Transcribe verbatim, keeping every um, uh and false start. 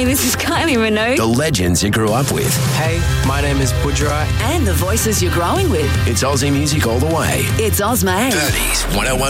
Hi, this is Kylie Minogue. The legends you grew up with. Hey, my name is Budra. And the voices you're growing with. It's Aussie music all the way. It's Ozma. Birdie's one oh one